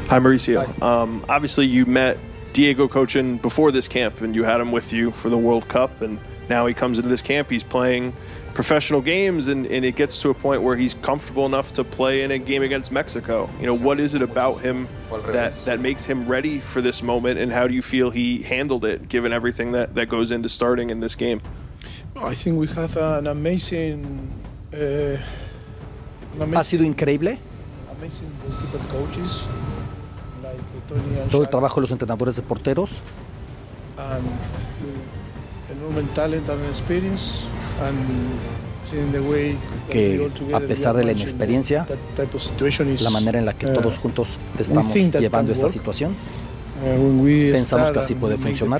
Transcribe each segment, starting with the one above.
Hi, Mauricio. Obviously, you met Diego Kochen before this camp, and you had him with you for the World Cup, and now he comes into this camp, he's playing professional games, and it gets to a point where he's comfortable enough to play in a game against Mexico. You know, what is it about him that makes him ready for this moment, and how do you feel he handled it, given everything that goes into starting in this game? I think we have an amazing Ha sido increíble todo el trabajo de los entrenadores de porteros, que a pesar de la inexperiencia, la manera en la que todos juntos estamos llevando esta situación, pensamos que así puede funcionar.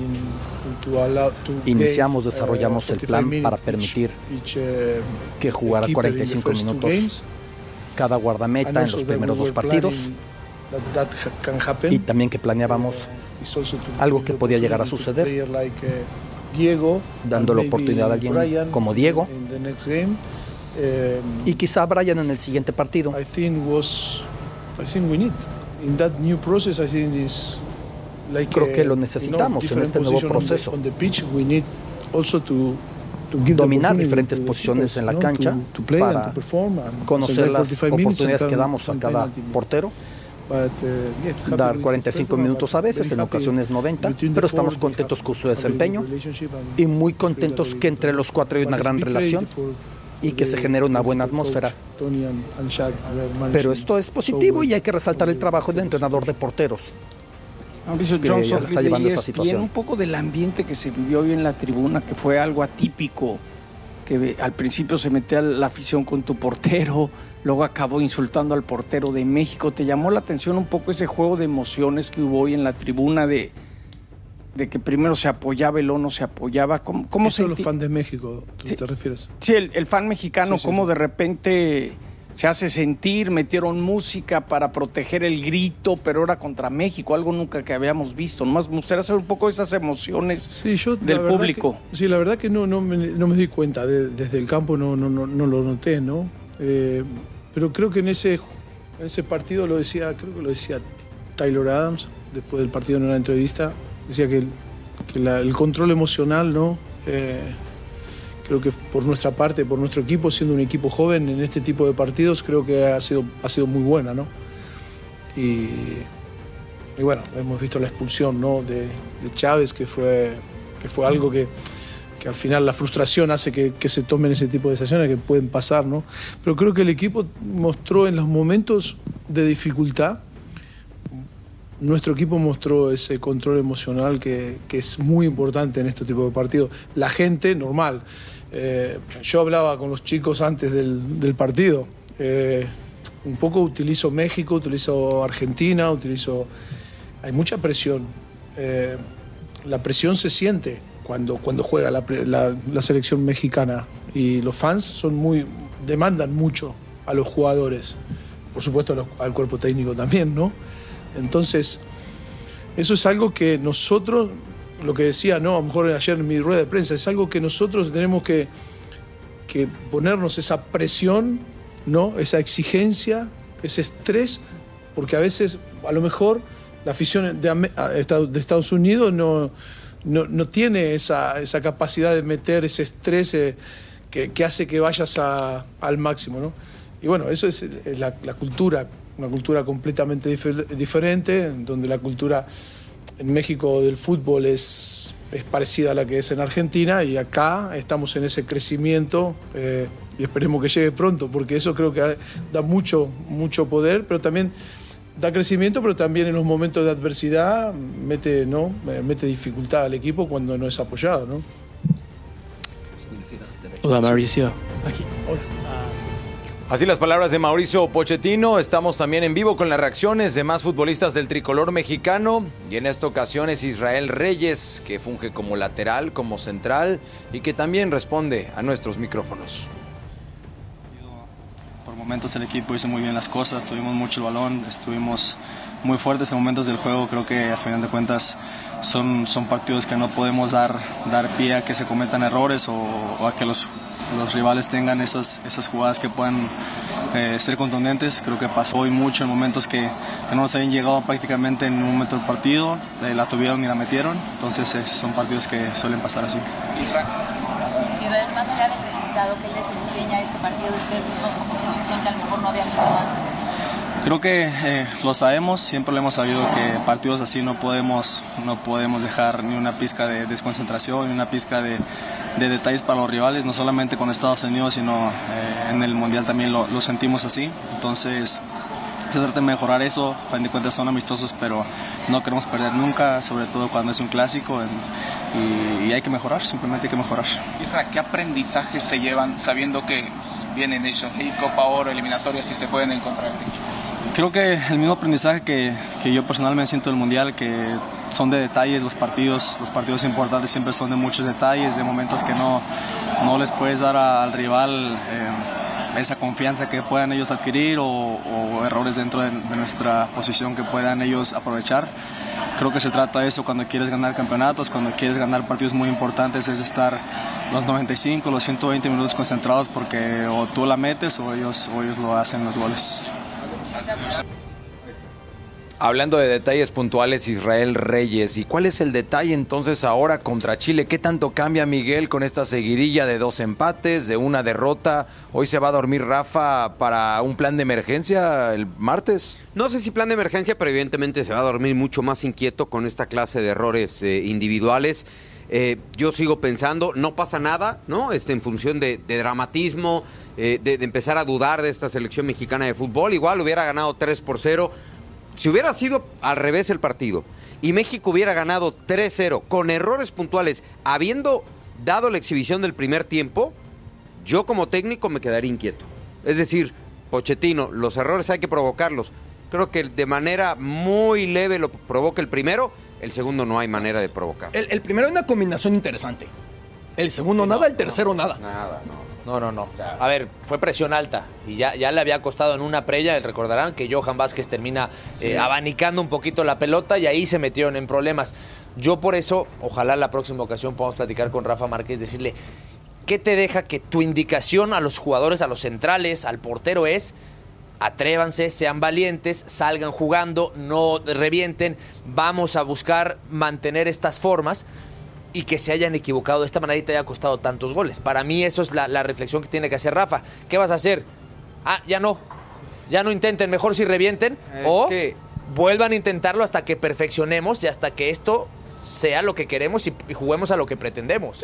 Iniciamos, desarrollamos el plan para permitir que jugara 45 minutos cada guardameta en los primeros 2 partidos, y también que planeábamos algo que podía llegar a suceder, dando la oportunidad a alguien como Diego y quizá Brian en el siguiente partido. Creo que lo necesitamos en este nuevo proceso. Dominar diferentes posiciones en la cancha para conocer las oportunidades que damos a cada portero. Dar 45 minutos a veces, en ocasiones 90, pero estamos contentos con su desempeño y muy contentos que entre los 4 hay una gran relación y que se genere una buena atmósfera. Pero esto es positivo y hay que resaltar el trabajo del entrenador de porteros. Mauricio Johnson está llevando esta situación. Un poco del ambiente que se vivió hoy en la tribuna, que fue algo atípico, que al principio se metía la afición con tu portero, luego acabó insultando al portero de México. ¿Te llamó la atención un poco ese juego de emociones que hubo hoy en la tribuna de que primero se apoyaba y luego no se apoyaba? ¿Cómo son los fans de México, te refieres? Sí, el fan mexicano, cómo de repente se hace sentir, metieron música para proteger el grito, pero era contra México, algo nunca que habíamos visto. Nomás me gustaría saber un poco esas emociones del público. La verdad que no me di cuenta, desde el campo no lo noté, ¿no? Pero creo que en ese partido creo que lo decía Taylor Adams, después del partido en una entrevista, decía que el control emocional, ¿no? Creo que por nuestra parte, por nuestro equipo, siendo un equipo joven en este tipo de partidos, creo que ha sido muy buena, ¿no? Y bueno, hemos visto la expulsión, ¿no? de Chávez, que fue algo que al final la frustración hace que se tomen ese tipo de decisiones que pueden pasar, ¿no? Pero creo que el equipo mostró en los momentos de dificultad, nuestro equipo mostró ese control emocional que es muy importante en este tipo de partidos. La gente, normal. Yo hablaba con los chicos antes del partido. Un poco utilizo México, utilizo Argentina, hay mucha presión. La presión se siente cuando juega la selección mexicana, y los fans demandan mucho a los jugadores, por supuesto al cuerpo técnico también, ¿no? Entonces, eso es algo que nosotros, lo que decía, ¿no? A lo mejor ayer en mi rueda de prensa, es algo que nosotros tenemos que ponernos esa presión, ¿no? Esa exigencia, ese estrés, porque a veces, a lo mejor, la afición de Estados Unidos no tiene esa capacidad de meter ese estrés que hace que vayas al máximo, ¿no? Y bueno, eso es la cultura, una cultura completamente diferente, donde la cultura en México del fútbol es parecida a la que es en Argentina, y acá estamos en ese crecimiento, y esperemos que llegue pronto, porque eso creo que da mucho poder, pero también da crecimiento, pero también en los momentos de adversidad mete dificultad al equipo cuando no es apoyado, ¿no? Hola, Mauricio. Aquí. Hola. Así las palabras de Mauricio Pochettino. Estamos también en vivo con las reacciones de más futbolistas del tricolor mexicano, y en esta ocasión es Israel Reyes, que funge como lateral, como central, y que también responde a nuestros micrófonos. Por momentos el equipo hizo muy bien las cosas, tuvimos mucho el balón, estuvimos muy fuertes en momentos del juego. Creo que al final de cuentas son partidos que no podemos dar pie a que se cometan errores o a que los rivales tengan esas jugadas que puedan ser contundentes. Creo que pasó hoy mucho en momentos que no nos habían llegado prácticamente en un momento del partido, la tuvieron y la metieron, entonces son partidos que suelen pasar así. Israel, más allá del resultado, ¿qué les enseña este partido de ustedes mismos como selección que a lo mejor no habían visto antes? Creo que lo sabemos, siempre lo hemos sabido que partidos así no podemos dejar ni una pizca de desconcentración, ni una pizca de detalles para los rivales, no solamente con Estados Unidos, sino en el Mundial también lo sentimos así. Entonces, se trata de mejorar eso, a fin de cuentas son amistosos, pero no queremos perder nunca, sobre todo cuando es un clásico, y hay que mejorar, simplemente hay que mejorar. ¿Qué aprendizajes se llevan sabiendo que viene Nations League, Copa Oro, eliminatorias y se pueden encontrar este equipo? Creo que el mismo aprendizaje que yo personalmente siento del Mundial, que son de detalles, los partidos importantes siempre son de muchos detalles, de momentos que no les puedes dar al rival esa confianza que puedan ellos adquirir o errores dentro de nuestra posición que puedan ellos aprovechar. Creo que se trata de eso cuando quieres ganar campeonatos, cuando quieres ganar partidos muy importantes, es estar los 95, los 120 minutos concentrados, porque o tú la metes o ellos lo hacen los goles. Hablando de detalles puntuales, Israel Reyes, ¿y cuál es el detalle entonces ahora contra Chile? ¿Qué tanto cambia, Miguel, con esta seguidilla de 2 empates, de una derrota? ¿Hoy se va a dormir Rafa para un plan de emergencia el martes? No sé si plan de emergencia, pero evidentemente se va a dormir mucho más inquieto con esta clase de errores individuales. Yo sigo pensando, no pasa nada, ¿no? En función de dramatismo, de empezar a dudar de esta selección mexicana de fútbol. Igual hubiera ganado 3-0. Si hubiera sido al revés el partido y México hubiera ganado 3-0 con errores puntuales, habiendo dado la exhibición del primer tiempo, yo como técnico me quedaría inquieto. Es decir, Pochettino, los errores hay que provocarlos. Creo que de manera muy leve lo provoca el primero, el segundo no hay manera de provocar. El primero es una combinación interesante. El segundo nada, el tercero nada. Nada, no. O sea, a ver, fue presión alta y ya le había costado en una previa, recordarán que Johan Vázquez termina abanicando un poquito la pelota y ahí se metieron en problemas. Yo por eso, ojalá la próxima ocasión podamos platicar con Rafa Márquez, decirle, ¿qué te deja que tu indicación a los jugadores, a los centrales, al portero es: atrévanse, sean valientes, salgan jugando, no revienten, vamos a buscar mantener estas formas? Y que se hayan equivocado de esta manera y te haya costado tantos goles. Para mí eso es la reflexión que tiene que hacer Rafa. ¿Qué vas a hacer? Ya no intenten, mejor si revienten, vuelvan a intentarlo hasta que perfeccionemos y hasta que esto sea lo que queremos y juguemos a lo que pretendemos.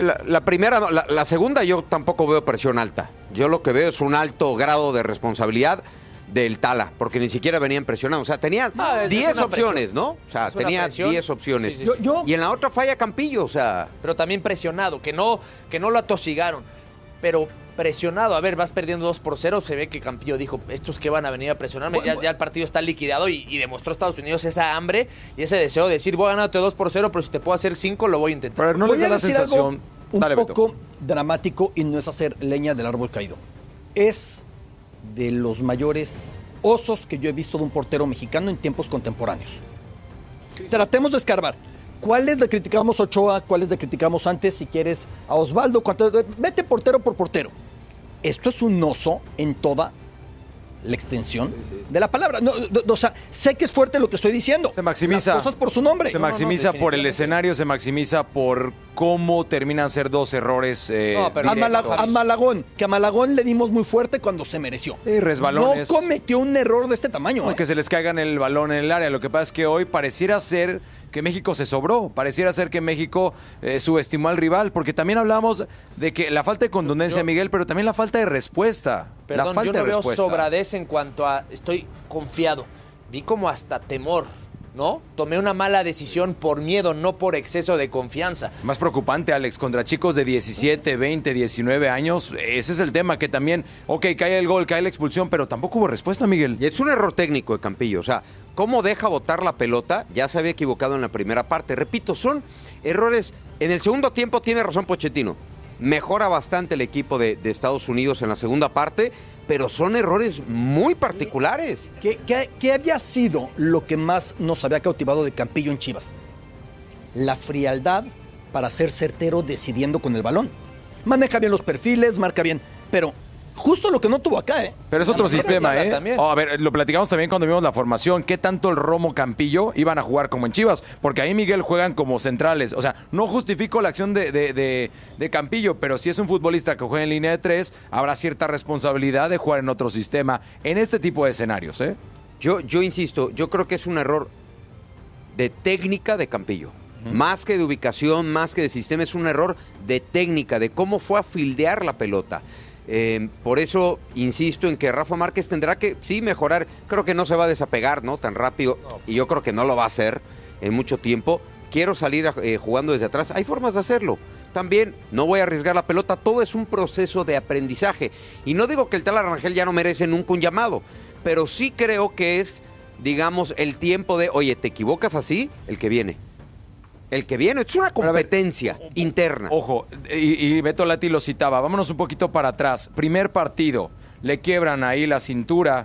La segunda yo tampoco veo presión alta. Yo lo que veo es un alto grado de responsabilidad del Tala, porque ni siquiera venían presionados. O sea, tenía 10 opciones, ¿no? O sea, tenía 10 opciones. Sí. Y en la otra falla Campillo, o sea... Pero también presionado, que no lo atosigaron. Pero presionado, a ver, vas perdiendo 2-0, se ve que Campillo dijo, estos que van a venir a presionarme, ya el partido está liquidado y demostró Estados Unidos esa hambre y ese deseo de decir, voy a ganarte 2-0, pero si te puedo hacer 5, lo voy a intentar. Pero no les da la sensación... Un poco dramático y no es hacer leña del árbol caído. Es de los mayores osos que yo he visto de un portero mexicano en tiempos contemporáneos. Tratemos de escarbar. ¿Cuáles le criticamos a Ochoa? ¿Cuáles le criticamos antes? Si quieres, a Osvaldo. Vete portero por portero. Esto es un oso en toda la extensión de la palabra. O sea, sé que es fuerte lo que estoy diciendo. Se maximiza. Las cosas por su nombre. Se maximiza por el escenario, se maximiza por cómo terminan ser 2 errores. A Malagón, que a Malagón le dimos muy fuerte cuando se mereció. Resbalones. No cometió un error de este tamaño. Que se les caigan el balón en el área. Lo que pasa es que hoy pareciera ser que México se sobró, pareciera ser que México subestimó al rival, porque también hablamos de que la falta de contundencia, Miguel, pero también la falta de respuesta. Perdón, yo no veo sobradez en cuanto a estoy confiado. Vi como hasta temor, ¿no? Tomé una mala decisión por miedo, no por exceso de confianza. Más preocupante, Alex, contra chicos de 17, 20, 19 años, ese es el tema, que también, cae el gol, cae la expulsión, pero tampoco hubo respuesta, Miguel. Y es un error técnico de Campillo, o sea, ¿cómo deja botar la pelota? Ya se había equivocado en la primera parte. Repito, son errores. En el segundo tiempo tiene razón Pochettino. Mejora bastante el equipo de Estados Unidos en la segunda parte, pero son errores muy particulares. ¿Qué había sido lo que más nos había cautivado de Campillo en Chivas? La frialdad para ser certero decidiendo con el balón. Maneja bien los perfiles, marca bien, pero Justo lo que no tuvo acá, ¿eh? Pero es otro sistema, ¿eh? A ver, lo platicamos también cuando vimos la formación. ¿Qué tanto el Romo Campillo iban a jugar como en Chivas? Porque ahí Miguel juegan como centrales. O sea, no justifico la acción de Campillo, pero si es un futbolista que juega en línea de 3, habrá cierta responsabilidad de jugar en otro sistema en este tipo de escenarios, ¿eh? Yo insisto, yo creo que es un error de técnica de Campillo. Más que de ubicación, más que de sistema, es un error de técnica, de cómo fue a fildear la pelota. Por eso insisto en que Rafa Márquez tendrá que, sí, mejorar. Creo que no se va a desapegar, ¿no? Tan rápido, y yo creo que no lo va a hacer en mucho tiempo. Quiero salir jugando desde atrás. Hay formas de hacerlo. También no voy a arriesgar la pelota. Todo es un proceso de aprendizaje. Y no digo que el Tala Rangel ya no merece nunca un llamado, pero sí creo que es, digamos, el tiempo de, oye, te equivocas así, el que viene. El que viene, es una competencia interna. Ojo, y Beto Lati lo citaba, vámonos un poquito para atrás. Primer partido, le quiebran ahí la cintura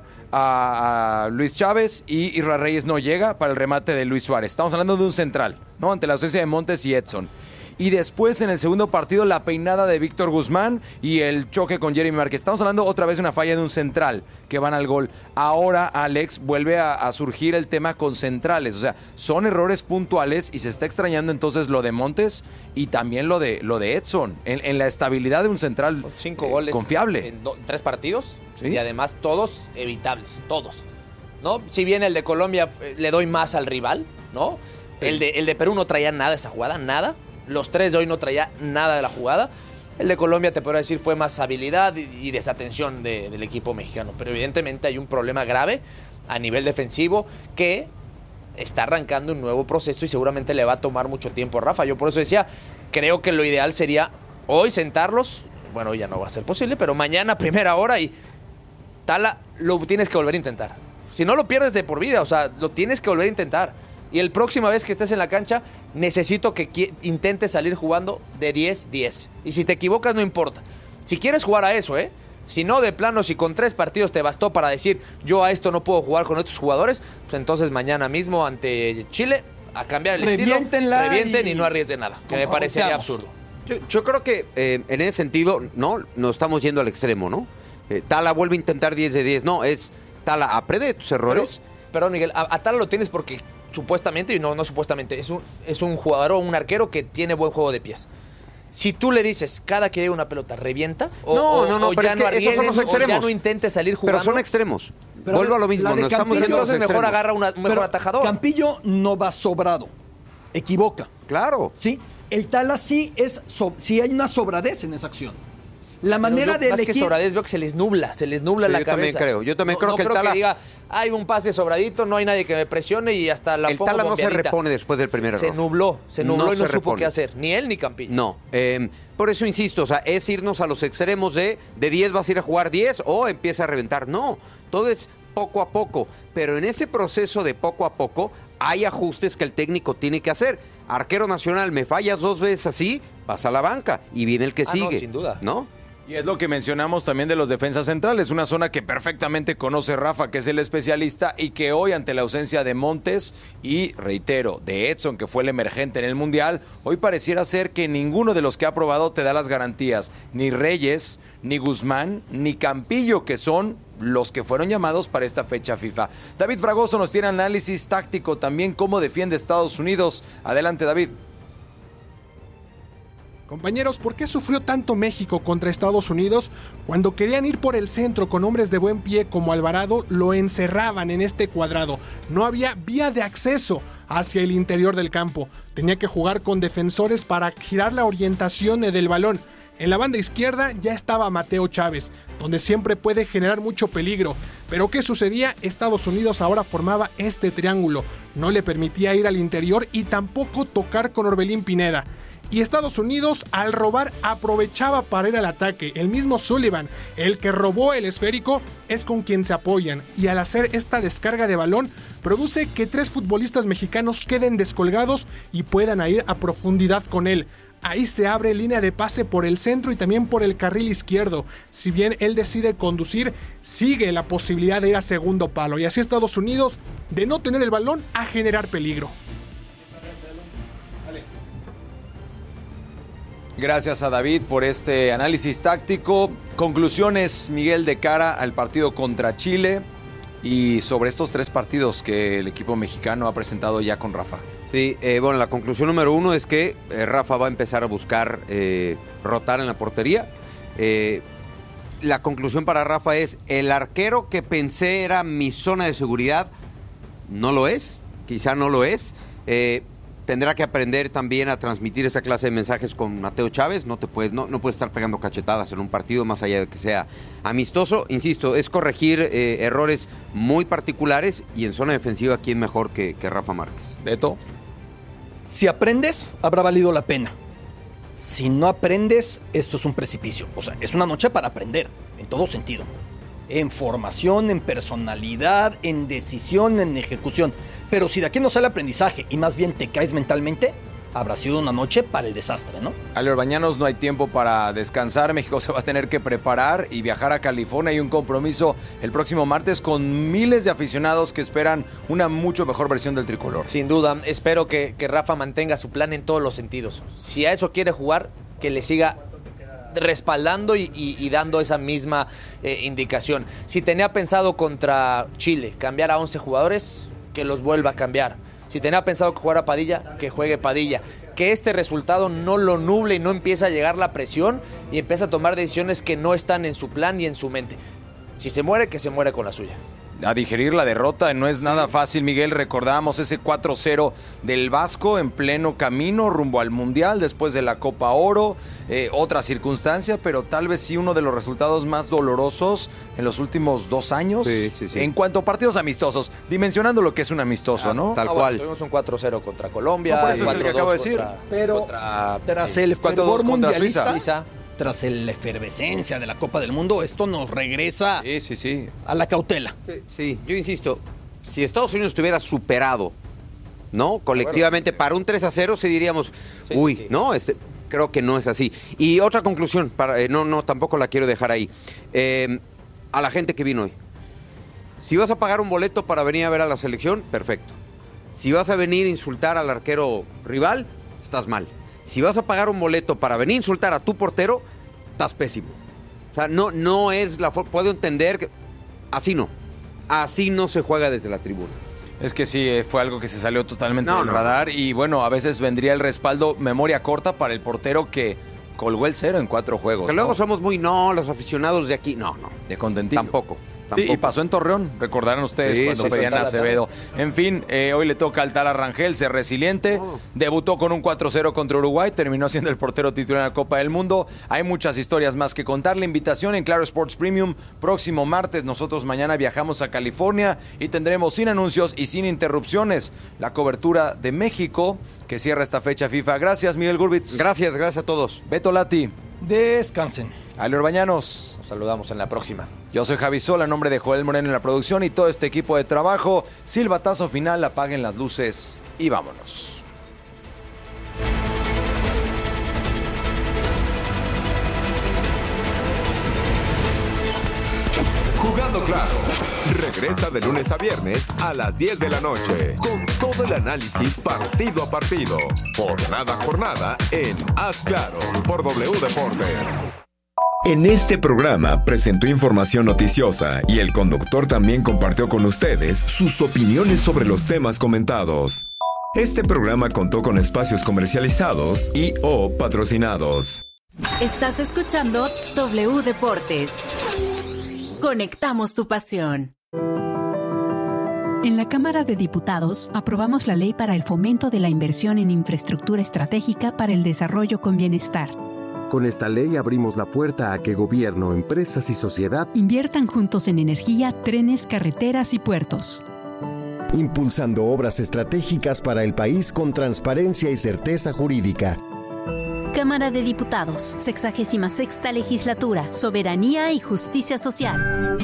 a Luis Chávez y Isra Reyes no llega para el remate de Luis Suárez. Estamos hablando de un central, ¿no? Ante la ausencia de Montes y Edson. Y después en el segundo partido la peinada de Víctor Guzmán y el choque con Jeremy Márquez. Estamos hablando otra vez de una falla de un central que van al gol. Ahora, Alex, vuelve a surgir el tema con centrales. O sea, son errores puntuales y se está extrañando entonces lo de Montes y también lo de Edson. En la estabilidad de un central 5 goles confiable. En 3 partidos, ¿sí? Y además todos evitables, todos. ¿No? Si bien el de Colombia le doy más al rival, ¿no? Sí. El de Perú no traía nada esa jugada, nada. Los 3 de hoy no traía nada de la jugada. El de Colombia, te podría decir, fue más habilidad y desatención del equipo mexicano. Pero evidentemente hay un problema grave a nivel defensivo que está arrancando un nuevo proceso y seguramente le va a tomar mucho tiempo a Rafa. Yo por eso decía, creo que lo ideal sería hoy sentarlos. Bueno, ya no va a ser posible, pero mañana, primera hora, y Tala, lo tienes que volver a intentar. Si no lo pierdes de por vida, o sea, lo tienes que volver a intentar. Y el próxima vez que estés en la cancha, necesito que intentes salir jugando de 10-10. Y si te equivocas, no importa. Si quieres jugar a eso, Si no, de plano, si con 3 partidos te bastó para decir, yo a esto no puedo jugar con estos jugadores, pues entonces mañana mismo ante Chile, a cambiar el estilo, revienten y no arriesguen nada. Que me parecería absurdo. Yo creo que en ese sentido, ¿no? Nos estamos yendo al extremo, ¿no? Tala vuelve a intentar 10 de 10. No, es Tala, aprende de tus errores. Pero Miguel, a Tala lo tienes porque supuestamente, y no supuestamente, es un jugador o un arquero que tiene buen juego de pies. Si tú le dices, cada que llega una pelota, revienta, o pero ya no arriesgues, o ya no intentes salir jugando. Pero son extremos. Vuelvo a lo mismo, nos estamos yendo a los extremos. Mejor agarra un mejor atajador. Campillo no va sobrado, equivoca. Claro. Sí, el Tala sí hay una sobradez en esa acción. La manera de elegir... Más que sobradez, veo que se les nubla la cabeza. Yo también creo que el Tala... que diga, hay un pase sobradito, no hay nadie que me presione y hasta la pongo El Tala no se bombeadita. repone después del primer error. Se nubló y no supo qué hacer. Ni él ni Campillo. No, por eso insisto, o sea, es irnos a los extremos de 10 vas a ir a jugar 10 o empieza a reventar. No, todo es poco a poco. Pero en ese proceso de poco a poco hay ajustes que el técnico tiene que hacer. Arquero nacional, me fallas 2 veces así, vas a la banca y viene el que sigue. No, sin duda. ¿No? Y es lo que mencionamos también de los defensas centrales, una zona que perfectamente conoce Rafa, que es el especialista, y que hoy ante la ausencia de Montes y, reitero, de Edson, que fue el emergente en el Mundial, hoy pareciera ser que ninguno de los que ha probado te da las garantías, ni Reyes, ni Guzmán, ni Campillo, que son los que fueron llamados para esta fecha FIFA. David Fragoso nos tiene análisis táctico también, cómo defiende Estados Unidos. Adelante, David. Compañeros, ¿por qué sufrió tanto México contra Estados Unidos? Cuando querían ir por el centro con hombres de buen pie como Alvarado, lo encerraban en este cuadrado. No había vía de acceso hacia el interior del campo. Tenía que jugar con defensores para girar la orientación del balón. En la banda izquierda ya estaba Mateo Chávez, donde siempre puede generar mucho peligro. Pero ¿qué sucedía? Estados Unidos ahora formaba este triángulo. No le permitía ir al interior y tampoco tocar con Orbelín Pineda. Y Estados Unidos, al robar, aprovechaba para ir al ataque. El mismo Sullivan, el que robó el esférico, es con quien se apoyan. Y al hacer esta descarga de balón, produce que 3 futbolistas mexicanos queden descolgados y puedan ir a profundidad con él. Ahí se abre línea de pase por el centro y también por el carril izquierdo. Si bien él decide conducir, sigue la posibilidad de ir a segundo palo. Y así Estados Unidos, de no tener el balón, a generar peligro. Gracias a David por este análisis táctico. Conclusiones, Miguel, de cara al partido contra Chile y sobre estos 3 partidos que el equipo mexicano ha presentado ya con Rafa. Sí, bueno, la conclusión número 1 es que Rafa va a empezar a buscar rotar en la portería. La conclusión para Rafa es: el arquero que pensé era mi zona de seguridad, no lo es, quizá no lo es. Tendrá que aprender también a transmitir esa clase de mensajes con Mateo Chávez. No puedes estar pegando cachetadas en un partido, más allá de que sea amistoso. Insisto, es corregir errores muy particulares, y en zona defensiva, ¿quién mejor que Rafa Márquez? Beto. Si aprendes, habrá valido la pena. Si no aprendes, esto es un precipicio. O sea, es una noche para aprender, en todo sentido. En formación, en personalidad, en decisión, en ejecución. Pero si de aquí no sale aprendizaje y más bien te caes mentalmente, habrá sido una noche para el desastre, ¿no? Ale Orbañanos, no hay tiempo para descansar. México se va a tener que preparar y viajar a California. Hay un compromiso el próximo martes con miles de aficionados que esperan una mucho mejor versión del tricolor. Sin duda, espero que Rafa mantenga su plan en todos los sentidos. Si a eso quiere jugar, que le siga respaldando y dando esa misma indicación. Si tenía pensado contra Chile cambiar a 11 jugadores, que los vuelva a cambiar. Si tenía pensado que jugara Padilla, que juegue Padilla. Que este resultado no lo nuble y no empiece a llegar la presión y empiece a tomar decisiones que no están en su plan y en su mente. Si se muere, que se muere con la suya. A digerir la derrota no es nada fácil, Miguel. Recordábamos ese 4-0 del Vasco en pleno camino rumbo al Mundial después de la Copa Oro. Otra circunstancia, pero tal vez sí uno de los resultados más dolorosos en los últimos 2 años. Sí. En cuanto a partidos amistosos, dimensionando lo que es un amistoso, ¿no? Tal cual. Tuvimos un 4-0 contra Colombia. No, por eso es el que acabo de decir. Pero tras el fervor mundialista, tras la efervescencia de la Copa del Mundo, esto nos regresa a la cautela. Sí, yo insisto, si Estados Unidos estuviera superado, ¿no? Colectivamente, para un 3-0, sí diríamos, ¿no? Creo que no es así. Y otra conclusión, tampoco la quiero dejar ahí. A la gente que vino hoy. Si vas a pagar un boleto para venir a ver a la selección, perfecto. Si vas a venir a insultar al arquero rival, estás mal. Si vas a pagar un boleto para venir a insultar a tu portero, estás pésimo. O sea, no es la forma. Puedo entender que así no se juega desde la tribuna. Es que sí, fue algo que se salió totalmente del radar. Y bueno, a veces vendría el respaldo, memoria corta para el portero que colgó el 0 en 4 juegos. Que luego somos muy los aficionados de aquí. No. De contentillo. Tampoco. Sí, y pasó en Torreón, recordarán ustedes cuando pedían a Acevedo. En fin, hoy le toca al Tala Rangel ser resiliente. Debutó con un 4-0 contra Uruguay, terminó siendo el portero titular en la Copa del Mundo. Hay muchas historias más que contar. La invitación en Claro Sports Premium, próximo martes. Nosotros mañana viajamos a California y tendremos sin anuncios y sin interrupciones la cobertura de México, que cierra esta fecha FIFA. Gracias, Miguel Gurbitz. Gracias a todos. Beto Lati. Descansen. Ale Orbañanos. Nos saludamos en la próxima. Yo soy Javi Sola, en nombre de Joel Moreno en la producción y todo este equipo de trabajo. Silbatazo final, apaguen las luces y vámonos. Jugando Claro. Regresa de lunes a viernes a las 10 de la noche con todo el análisis partido a partido, jornada a jornada en Haz Claro por W Deportes. En este programa presentó información noticiosa y el conductor también compartió con ustedes sus opiniones sobre los temas comentados. Este programa contó con espacios comercializados y o patrocinados. Estás escuchando W Deportes. Conectamos tu pasión. En la Cámara de Diputados aprobamos la Ley para el Fomento de la Inversión en Infraestructura Estratégica para el Desarrollo con Bienestar. Con esta ley abrimos la puerta a que gobierno, empresas y sociedad inviertan juntos en energía, trenes, carreteras y puertos. Impulsando obras estratégicas para el país con transparencia y certeza jurídica. Cámara de Diputados, 66ª Legislatura, Soberanía y Justicia Social.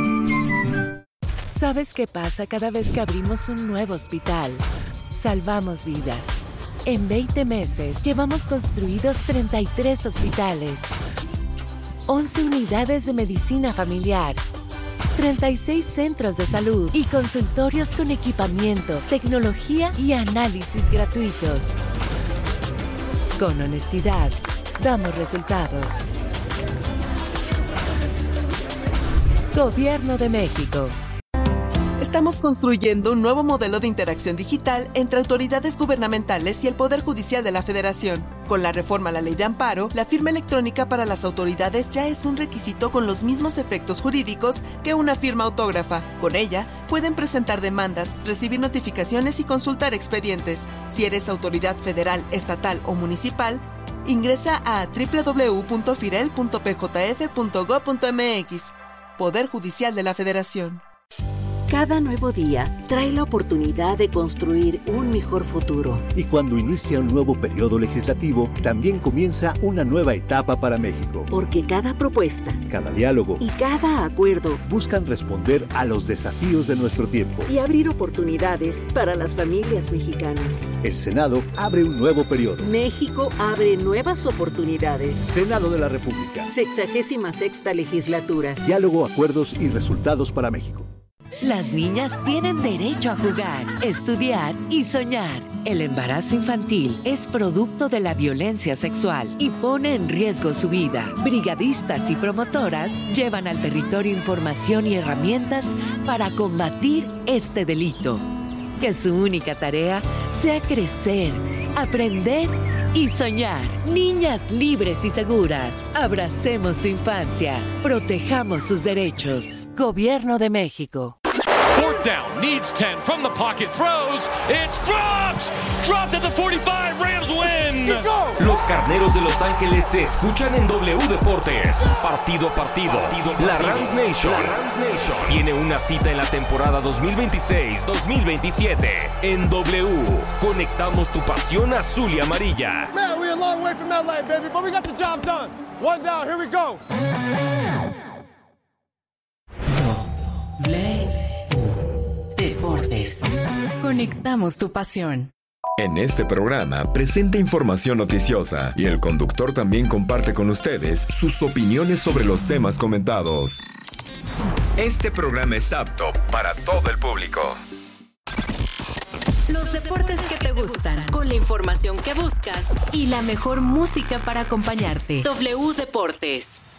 ¿Sabes qué pasa cada vez que abrimos un nuevo hospital? Salvamos vidas. En 20 meses llevamos construidos 33 hospitales, 11 unidades de medicina familiar, 36 centros de salud y consultorios con equipamiento, tecnología y análisis gratuitos. Con honestidad, damos resultados. Gobierno de México. Estamos construyendo un nuevo modelo de interacción digital entre autoridades gubernamentales y el Poder Judicial de la Federación. Con la reforma a la Ley de Amparo, la firma electrónica para las autoridades ya es un requisito con los mismos efectos jurídicos que una firma autógrafa. Con ella, pueden presentar demandas, recibir notificaciones y consultar expedientes. Si eres autoridad federal, estatal o municipal, ingresa a www.firel.pjf.gov.mx. Poder Judicial de la Federación. Cada nuevo día trae la oportunidad de construir un mejor futuro. Y cuando inicia un nuevo periodo legislativo, también comienza una nueva etapa para México. Porque cada propuesta, cada diálogo y cada acuerdo buscan responder a los desafíos de nuestro tiempo y abrir oportunidades para las familias mexicanas. El Senado abre un nuevo periodo. México abre nuevas oportunidades. Senado de la República. 66ª legislatura. Diálogo, acuerdos y resultados para México. Las niñas tienen derecho a jugar, estudiar y soñar. El embarazo infantil es producto de la violencia sexual y pone en riesgo su vida. Brigadistas y promotoras llevan al territorio información y herramientas para combatir este delito. Que su única tarea sea crecer, aprender y soñar. Niñas libres y seguras. Abracemos su infancia. Protejamos sus derechos. Gobierno de México. Fourth down, needs 10 from the pocket, throws, it's dropped! Dropped at the 45, Rams win! Los Carneros de Los Ángeles se escuchan en W Deportes. Partido a partido, la Rams Nation tiene una cita en la temporada 2026-2027. En W, conectamos tu pasión azul y amarilla. Man, we're a long way from LA, baby, but we got the job done. One down, here we go. Deportes. Conectamos tu pasión. En este programa presenta información noticiosa y el conductor también comparte con ustedes sus opiniones sobre los temas comentados. Este programa es apto para todo el público. Los deportes que te gustan, con la información que buscas y la mejor música para acompañarte. W Deportes.